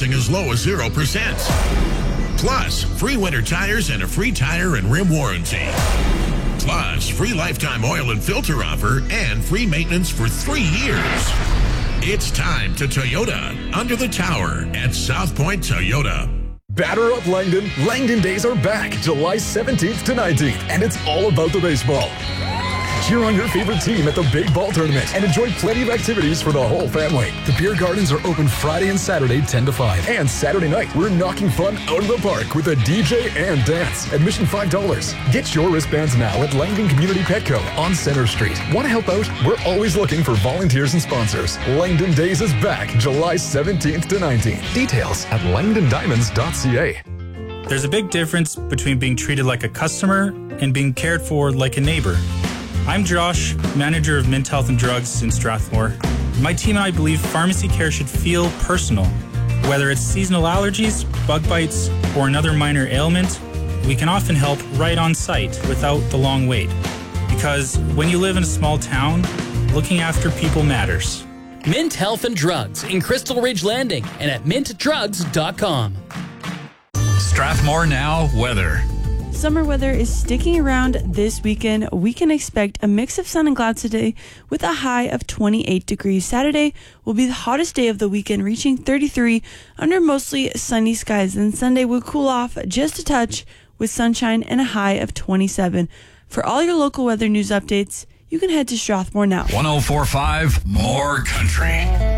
something as low as 0%. Plus, free winter tires and a free tire and rim warranty. Plus, free lifetime oil and filter offer and free maintenance for 3 years. It's time to Toyota under the tower at South Point Toyota. Batter up Langdon. Langdon Days are back July 17th to 19th, and it's all about the baseball. Cheer on your favorite team at the Big Ball Tournament and enjoy plenty of activities for the whole family. The beer gardens are open Friday and Saturday 10 to 5. And Saturday night, we're knocking fun out of the park with a DJ and dance. Admission $5. Get your wristbands now at Langdon Community Petco on Center Street. Want to help out? We're always looking for volunteers and sponsors. Langdon Days is back July 17th to 19th. Details at langdondiamonds.ca. There's a big difference between being treated like a customer and being cared for like a neighbor. I'm Josh, manager of Mint Health and Drugs in Strathmore. My team and I believe pharmacy care should feel personal. Whether it's seasonal allergies, bug bites, or another minor ailment, we can often help right on site without the long wait. Because when you live in a small town, looking after people matters. Mint Health and Drugs in Crystal Ridge Landing and at mintdrugs.com. Strathmore Now weather. Summer weather is sticking around this weekend. We can expect a mix of sun and clouds today with a high of 28 degrees. Saturday will be the hottest day of the weekend, reaching 33 under mostly sunny skies. Then Sunday will cool off just a touch with sunshine and a high of 27. For all your local weather news updates, you can head to Strathmore Now. 104.5 More Country.